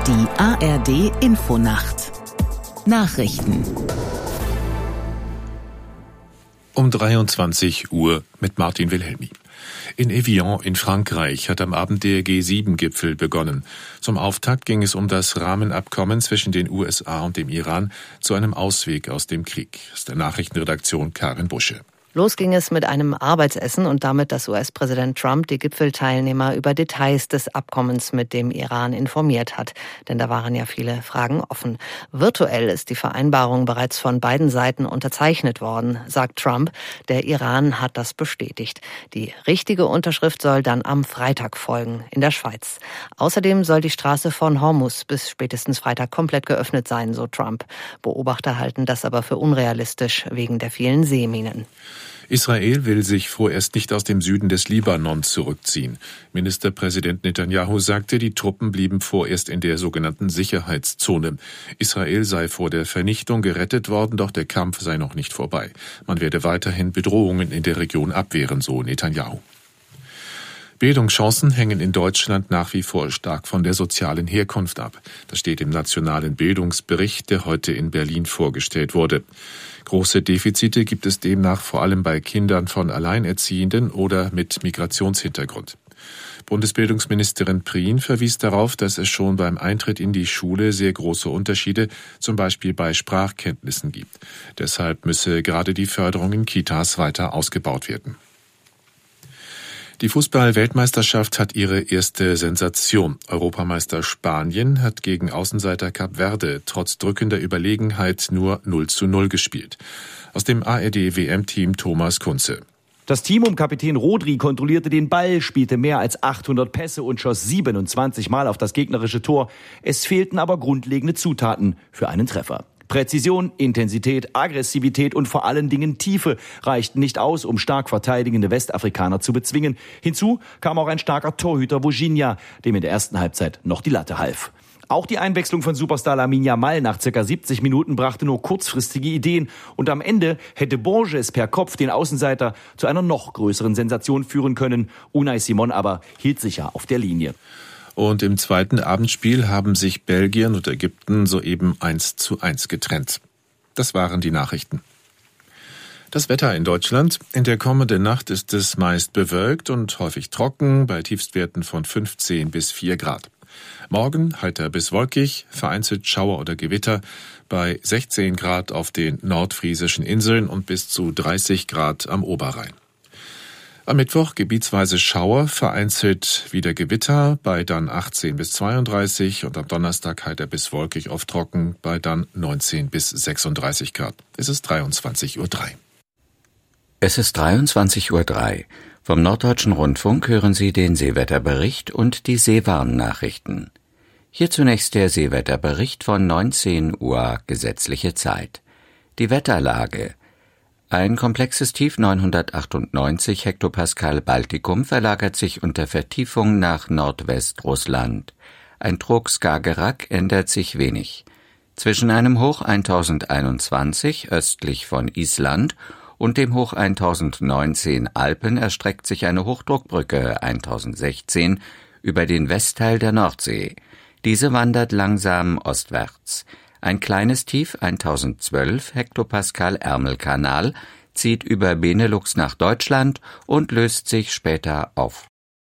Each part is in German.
Die ARD Infonacht. Nachrichten. Um 23 Uhr mit Martin Wilhelmi. In Evian in Frankreich hat am Abend der G7-Gipfel begonnen. Zum Auftakt ging es um das Rahmenabkommen zwischen den USA und dem Iran zu einem Ausweg aus dem Krieg. Aus der Nachrichtenredaktion Karin Busche. Los ging es mit einem Arbeitsessen und damit, dass US-Präsident Trump die Gipfelteilnehmer über Details des Abkommens mit dem Iran informiert hat. Denn da waren ja viele Fragen offen. Virtuell ist die Vereinbarung bereits von beiden Seiten unterzeichnet worden, sagt Trump. Der Iran hat das bestätigt. Die richtige Unterschrift soll dann am Freitag folgen, in der Schweiz. Außerdem soll die Straße von Hormuz bis spätestens Freitag komplett geöffnet sein, so Trump. Beobachter halten das aber für unrealistisch wegen der vielen Seeminen. Israel will sich vorerst nicht aus dem Süden des Libanon zurückziehen. Ministerpräsident Netanyahu sagte, die Truppen blieben vorerst in der sogenannten Sicherheitszone. Israel sei vor der Vernichtung gerettet worden, doch der Kampf sei noch nicht vorbei. Man werde weiterhin Bedrohungen in der Region abwehren, so Netanyahu. Bildungschancen hängen in Deutschland nach wie vor stark von der sozialen Herkunft ab. Das steht im Nationalen Bildungsbericht, der heute in Berlin vorgestellt wurde. Große Defizite gibt es demnach vor allem bei Kindern von Alleinerziehenden oder mit Migrationshintergrund. Bundesbildungsministerin Prien verwies darauf, dass es schon beim Eintritt in die Schule sehr große Unterschiede, zum Beispiel bei Sprachkenntnissen gibt. Deshalb müsse gerade die Förderung in Kitas weiter ausgebaut werden. Die Fußball-Weltmeisterschaft hat ihre erste Sensation. Europameister Spanien hat gegen Außenseiter Kap Verde trotz drückender Überlegenheit nur 0:0 gespielt. Aus dem ARD-WM-Team Thomas Kunze. Das Team um Kapitän Rodri kontrollierte den Ball, spielte mehr als 800 Pässe und schoss 27 Mal auf das gegnerische Tor. Es fehlten aber grundlegende Zutaten für einen Treffer. Präzision, Intensität, Aggressivität und vor allen Dingen Tiefe reichten nicht aus, um stark verteidigende Westafrikaner zu bezwingen. Hinzu kam auch ein starker Torhüter Virginia, dem in der ersten Halbzeit noch die Latte half. Auch die Einwechslung von Superstar Lamine Yamal nach ca. 70 Minuten brachte nur kurzfristige Ideen. Und am Ende hätte Borges per Kopf den Außenseiter zu einer noch größeren Sensation führen können. Unai Simon aber hielt sicher auf der Linie. Und im zweiten Abendspiel haben sich Belgien und Ägypten soeben 1:1 getrennt. Das waren die Nachrichten. Das Wetter in Deutschland. In der kommenden Nacht ist es meist bewölkt und häufig trocken, bei Tiefstwerten von 15 bis 4 Grad. Morgen heiter bis wolkig, vereinzelt Schauer oder Gewitter, bei 16 Grad auf den nordfriesischen Inseln und bis zu 30 Grad am Oberrhein. Am Mittwoch gebietsweise Schauer, vereinzelt wieder Gewitter, bei dann 18 bis 32 und am Donnerstag heiter bis wolkig, oft trocken, bei dann 19 bis 36 Grad. Es ist 23:03 Uhr. Es ist 23:03 Uhr. Vom Norddeutschen Rundfunk hören Sie den Seewetterbericht und die Seewarnnachrichten. Hier zunächst der Seewetterbericht von 19 Uhr gesetzliche Zeit. Die Wetterlage. Ein komplexes Tief 998 Hektopascal Baltikum verlagert sich unter Vertiefung nach Nordwestrussland. Ein Trog Skagerrak ändert sich wenig. Zwischen einem Hoch 1021 östlich von Island und dem Hoch 1019 Alpen erstreckt sich eine Hochdruckbrücke 1016 über den Westteil der Nordsee. Diese wandert langsam ostwärts. Ein kleines Tief 1012 Hektopascal Ärmelkanal zieht über Benelux nach Deutschland und löst sich später auf.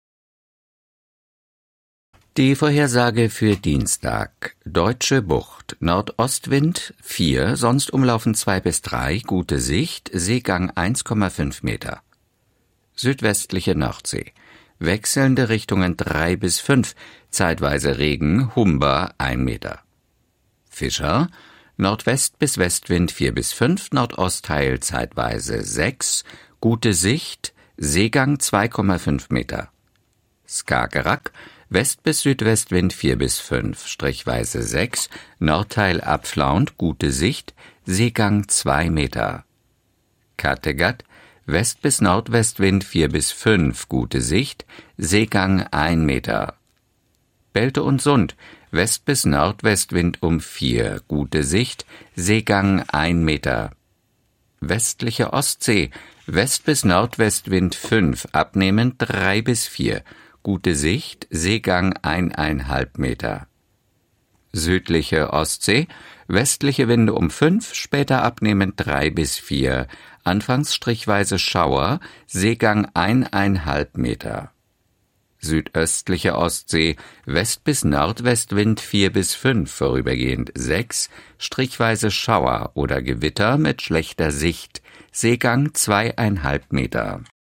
Die Vorhersage für Dienstag. Deutsche Bucht. Nordostwind 4, sonst umlaufen 2 bis 3, gute Sicht, Seegang 1,5 Meter. Südwestliche Nordsee. Wechselnde Richtungen 3 bis 5, zeitweise Regen, Humber 1 Meter. Fischer, Nordwest bis Westwind 4 bis 5, Nordostteil zeitweise 6, gute Sicht, Seegang 2,5 Meter. Skagerrak, West bis Südwestwind 4 bis 5, strichweise 6, Nordteil abflauend, gute Sicht, Seegang 2 Meter. Kattegat, West bis Nordwestwind 4 bis 5, gute Sicht, Seegang 1 Meter. Belte und Sund, West bis Nordwestwind um 4, gute Sicht, Seegang 1 Meter. Westliche Ostsee, West bis Nordwestwind 5, abnehmend 3 bis 4, gute Sicht, Seegang 1,5 Meter. Südliche Ostsee, westliche Winde um 5, später abnehmend 3 bis 4, anfangs strichweise Schauer, Seegang 1,5 Meter. Südöstliche Ostsee, West- bis Nordwestwind 4 bis 5, vorübergehend 6, strichweise Schauer oder Gewitter mit schlechter Sicht, Seegang 2,5 Meter.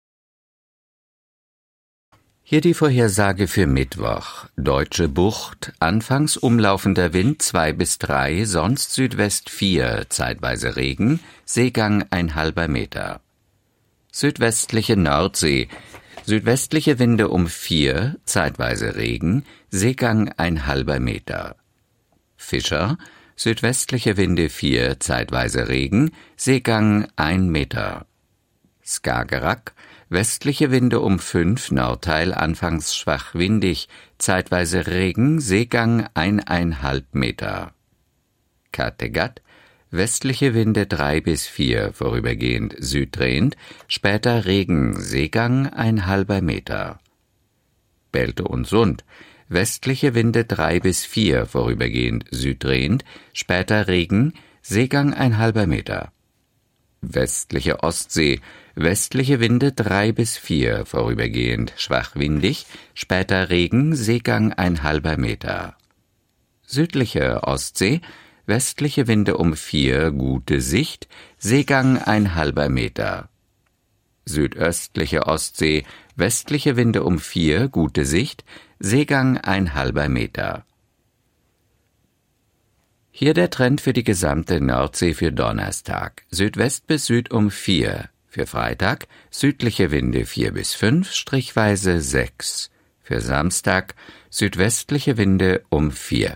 Hier die Vorhersage für Mittwoch. Deutsche Bucht, anfangs umlaufender Wind 2 bis 3, sonst Südwest 4, zeitweise Regen, Seegang 1,5 Meter. Südwestliche Nordsee, südwestliche Winde um 4, zeitweise Regen, Seegang 1,5 Meter. Fischer, südwestliche Winde 4, zeitweise Regen, Seegang 1 Meter. Skagerrak, westliche Winde um 5, Nordteil anfangs schwach windig, zeitweise Regen, Seegang 1,5 Meter. Kattegat, westliche Winde 3 bis 4, vorübergehend süddrehend, später Regen, Seegang 1,5 Meter. Belte und Sund, westliche Winde 3 bis 4, vorübergehend süddrehend, später Regen, Seegang 1,5 Meter. Westliche Ostsee, westliche Winde 3 bis 4, vorübergehend schwach windig, später Regen, Seegang 1,5 Meter. Südliche Ostsee, westliche Winde um 4, gute Sicht, Seegang 1,5 Meter. Südöstliche Ostsee, westliche Winde um 4, gute Sicht, Seegang 1,5 Meter. Hier der Trend für die gesamte Nordsee für Donnerstag. Südwest bis Süd um 4. Für Freitag südliche Winde 4 bis 5, strichweise 6. Für Samstag südwestliche Winde um 4.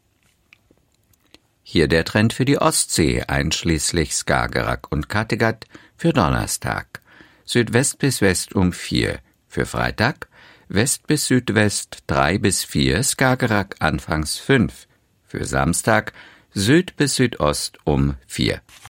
Hier der Trend für die Ostsee, einschließlich Skagerrak und Kattegat, für Donnerstag. Südwest bis West um 4. Für Freitag West bis Südwest 3 bis 4, Skagerrak anfangs 5. Für Samstag Süd bis Südost um 4.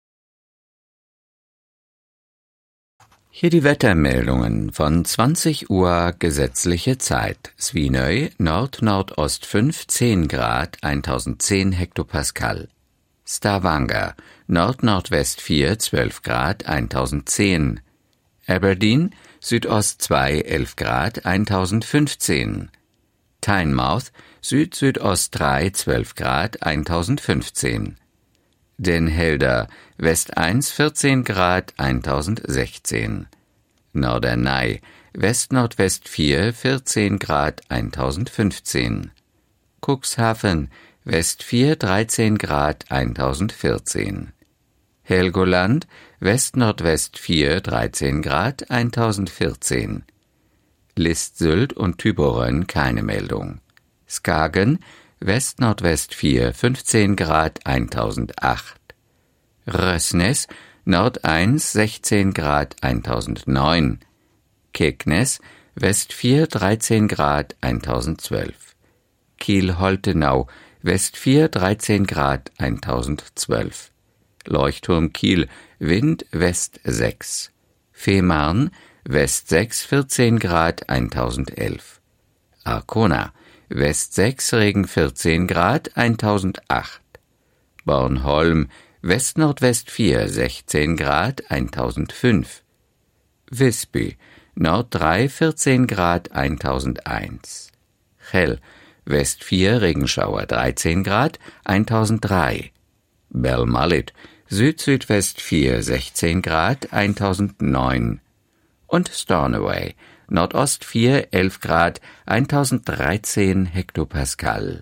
Hier die Wettermeldungen von 20 Uhr gesetzliche Zeit. Svinøy, Nord-Nordost 5, 10 Grad, 1010 Hektopascal. Stavanger, Nord-Nordwest 4, 12 Grad, 1010. Aberdeen, Südost 2, 11 Grad, 1015. Tynemouth, Süd-Südost 3, 12 Grad, 1015. Den Helder, West 1, 14 Grad, 1016. Norderney, West-Nordwest 4, 14 Grad, 1015. Cuxhaven, West 4, 13 Grad, 1014. Helgoland, West-Nordwest 4, 13 Grad, 1014. List-Sylt und Thyborøn keine Meldung. Skagen, West-Nordwest 4, 15 Grad, 1008. Røsnes, Nord 1, 16 Grad, 1009. Kegnäs, West 4, 13 Grad, 1012. Kiel-Holtenau, West 4, 13 Grad, 1012. Leuchtturm Kiel, Wind West 6. Fehmarn, West 6, 14 Grad, 1011. Arkona, West 6, Regen 14 Grad, 1008. Bornholm, West-Nordwest 4, 16 Grad, 1005. Visby, Nord 3, 14 Grad, 1001. Chell, West 4, Regenschauer 13 Grad, 1003. Belmallet, Süd-Südwest 4, 16 Grad, 1009. Und Stornoway, Nordost 4, 11 Grad, 1013 Hektopascal.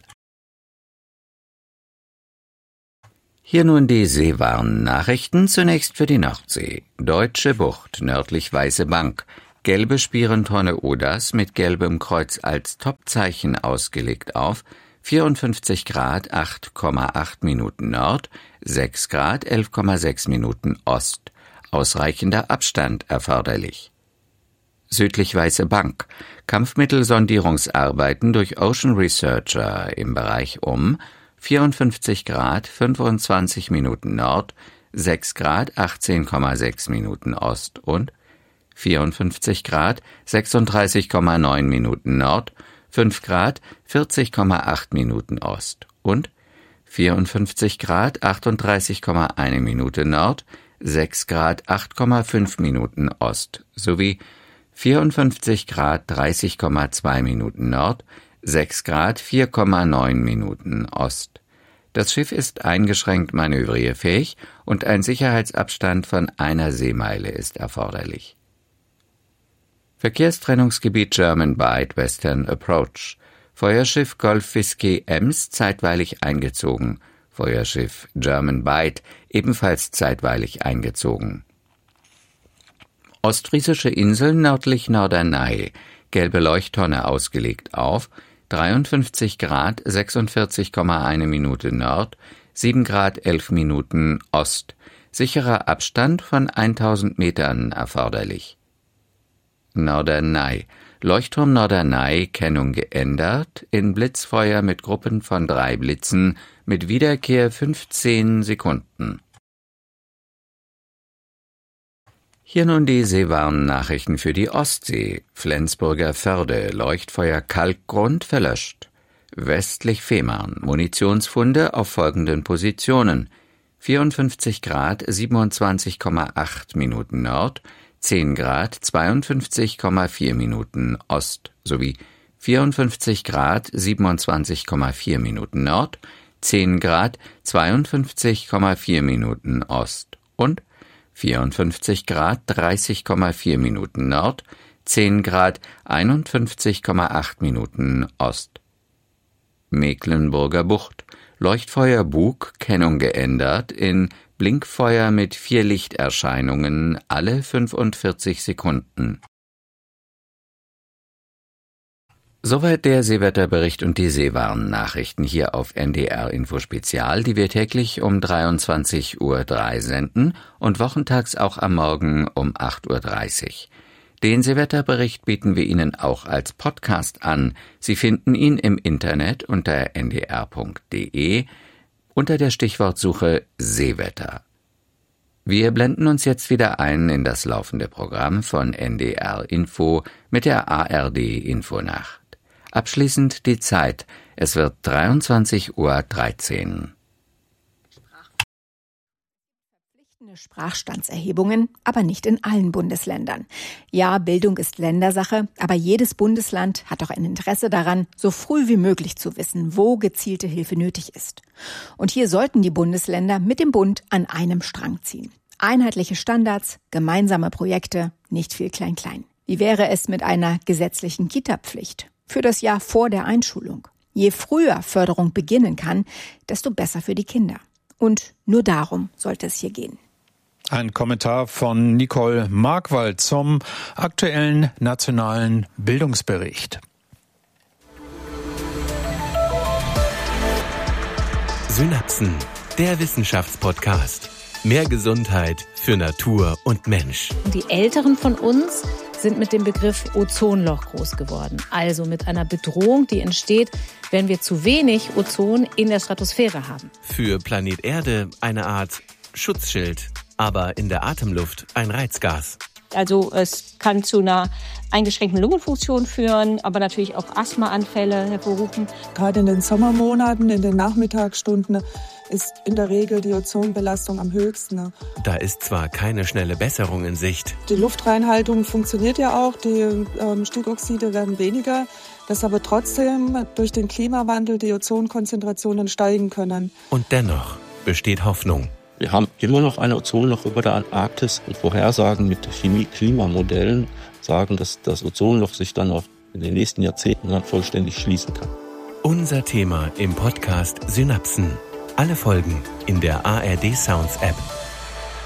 Hier nun die Seewarn-Nachrichten, zunächst für die Nordsee. Deutsche Bucht, nördlich Weiße Bank, gelbe Spierentonne Odas mit gelbem Kreuz als Topzeichen ausgelegt auf, 54 Grad, 8,8 Minuten Nord, 6 Grad, 11,6 Minuten Ost. Ausreichender Abstand erforderlich. Südlich Weiße Bank, Kampfmittelsondierungsarbeiten durch Ocean Researcher im Bereich um 54 Grad, 25 Minuten Nord, 6 Grad, 18,6 Minuten Ost und 54 Grad, 36,9 Minuten Nord, 5 Grad, 40,8 Minuten Ost und 54 Grad 38,1 Minute Nord, 6 Grad 8,5 Minuten Ost sowie 54 Grad 30,2 Minuten Nord, 6 Grad 4,9 Minuten Ost. Das Schiff ist eingeschränkt manövrierfähig und ein Sicherheitsabstand von 1 Seemeile ist erforderlich. Verkehrstrennungsgebiet German Bight Western Approach. Feuerschiff Golf Whiskey Ems zeitweilig eingezogen. Feuerschiff German Bight ebenfalls zeitweilig eingezogen. Ostfriesische Inseln nördlich Norderney. Gelbe Leuchttonne ausgelegt auf 53 Grad 46,1 Minute Nord, 7 Grad 11 Minuten Ost. Sicherer Abstand von 1000 Metern erforderlich. Norderney. Leuchtturm Norderney, Kennung geändert, in Blitzfeuer mit Gruppen von 3 Blitzen, mit Wiederkehr 15 Sekunden. Hier nun die Seewarn-Nachrichten für die Ostsee. Flensburger Förde, Leuchtfeuer Kalkgrund verlöscht. Westlich Fehmarn, Munitionsfunde auf folgenden Positionen. 54 Grad 27,8 Minuten Nord, 10 Grad 52,4 Minuten Ost sowie 54 Grad 27,4 Minuten Nord, 10 Grad 52,4 Minuten Ost und 54 Grad 30,4 Minuten Nord, 10 Grad 51,8 Minuten Ost. Mecklenburger Bucht, Leuchtfeuer Bug, Kennung geändert, in Blinkfeuer mit 4 Lichterscheinungen alle 45 Sekunden. Soweit der Seewetterbericht und die Seewarn-Nachrichten hier auf NDR Info Spezial, die wir täglich um 23:03 Uhr senden und wochentags auch am Morgen um 8:30 Uhr. Den Seewetterbericht bieten wir Ihnen auch als Podcast an. Sie finden ihn im Internet unter ndr.de unter der Stichwortsuche Seewetter. Wir blenden uns jetzt wieder ein in das laufende Programm von NDR Info mit der ARD Infonacht. Abschließend die Zeit. Es wird 23:13 Uhr. Verpflichtende Sprachstandserhebungen, aber nicht in allen Bundesländern. Ja, Bildung ist Ländersache, aber jedes Bundesland hat auch ein Interesse daran, so früh wie möglich zu wissen, wo gezielte Hilfe nötig ist. Und hier sollten die Bundesländer mit dem Bund an einem Strang ziehen. Einheitliche Standards, gemeinsame Projekte, nicht viel Klein-Klein. Wie wäre es mit einer gesetzlichen Kita-Pflicht? Für das Jahr vor der Einschulung. Je früher Förderung beginnen kann, desto besser für die Kinder. Und nur darum sollte es hier gehen. Ein Kommentar von Nicole Markwald zum aktuellen nationalen Bildungsbericht. Synapsen, der Wissenschaftspodcast. Mehr Gesundheit für Natur und Mensch. Die Älteren von uns sind mit dem Begriff Ozonloch groß geworden. Also mit einer Bedrohung, die entsteht, wenn wir zu wenig Ozon in der Stratosphäre haben. Für Planet Erde eine Art Schutzschild, aber in der Atemluft ein Reizgas. Also es kann zu einer eingeschränkten Lungenfunktion führen, aber natürlich auch Asthmaanfälle hervorrufen. Gerade in den Sommermonaten, in den Nachmittagsstunden, ist in der Regel die Ozonbelastung am höchsten. Da ist zwar keine schnelle Besserung in Sicht. Die Luftreinhaltung funktioniert ja auch, die Stickoxide werden weniger, dass aber trotzdem durch den Klimawandel die Ozonkonzentrationen steigen können. Und dennoch besteht Hoffnung. Wir haben immer noch ein Ozonloch über der Antarktis und Vorhersagen mit Chemie-Klimamodellen sagen, dass das Ozonloch sich dann in den nächsten Jahrzehnten dann vollständig schließen kann. Unser Thema im Podcast Synapsen. Alle Folgen in der ARD Sounds App.